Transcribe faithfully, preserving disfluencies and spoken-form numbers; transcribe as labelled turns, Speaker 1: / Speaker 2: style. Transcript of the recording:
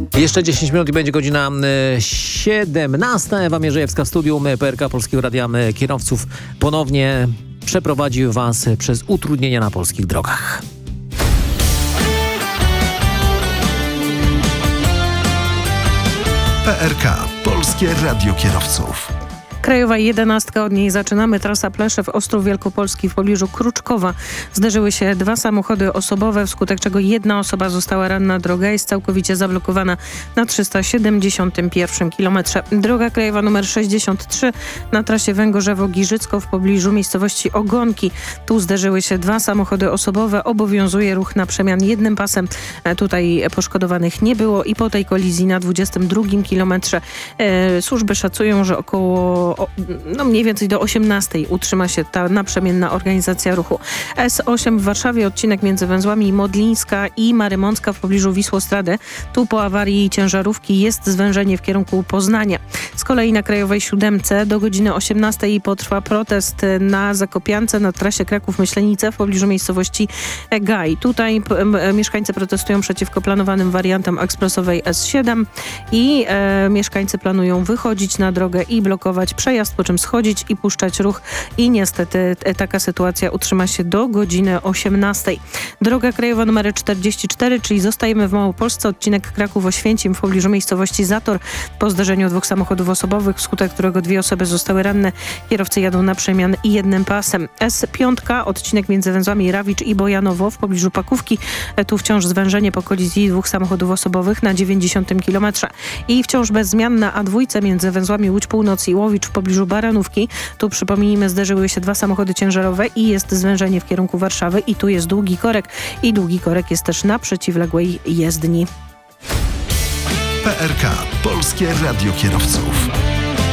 Speaker 1: Jeszcze dziesięć minut i będzie godzina siedemnasta. Ewa Mierzejewska w studiu P R K Polskiego Radia Kierowców ponownie przeprowadzi Was przez utrudnienia na polskich drogach.
Speaker 2: P R K Polskie Radio Kierowców.
Speaker 3: Krajowa jedenastka, od niej zaczynamy. Trasa Pleszew, Ostrów Wielkopolski w pobliżu Kruczkowa. Zderzyły się dwa samochody osobowe, wskutek czego jedna osoba została ranna. Droga jest całkowicie zablokowana na trzysta siedemdziesiątym pierwszym kilometrze. Droga krajowa numer sześćdziesiąt trzy na trasie Węgorzewo-Giżycko w pobliżu miejscowości Ogonki. Tu zderzyły się dwa samochody osobowe. Obowiązuje ruch na przemian jednym pasem. Tutaj poszkodowanych nie było i po tej kolizji na dwudziestym drugim kilometrze e, służby szacują, że około O, no mniej więcej do osiemnastej utrzyma się ta naprzemienna organizacja ruchu. S osiem w Warszawie, odcinek między węzłami Modlińska i Marymącka w pobliżu Wisłostrady. Tu po awarii ciężarówki jest zwężenie w kierunku Poznania. Z kolei na Krajowej siódemce do godziny osiemnastej potrwa protest na Zakopiance na trasie Kraków-Myślenice w pobliżu miejscowości Gaj. Tutaj p- m- mieszkańcy protestują przeciwko planowanym wariantom ekspresowej S siedem i e, mieszkańcy planują wychodzić na drogę i blokować przejazd, po czym schodzić i puszczać ruch i niestety taka sytuacja utrzyma się do godziny osiemnastej. Droga krajowa numer czterdzieści cztery, czyli zostajemy w Małopolsce, odcinek Kraków-Oświęcim w pobliżu miejscowości Zator po zdarzeniu dwóch samochodów osobowych, wskutek którego dwie osoby zostały ranne. Kierowcy jadą na przemian i jednym pasem. S pięć, odcinek między węzłami Rawicz i Bojanowo w pobliżu Pakówki. Tu wciąż zwężenie po kolizji dwóch samochodów osobowych na dziewięćdziesiątym kilometrze. I wciąż bez zmian na A dwa między węzłami Łódź Północ i Łowicz w pobliżu Baranówki. Tu przypomnijmy, zderzyły się dwa samochody ciężarowe i jest zwężenie w kierunku Warszawy i tu jest długi korek i długi korek jest też na przeciwległej jezdni.
Speaker 2: P R K Polskie Radio Kierowców.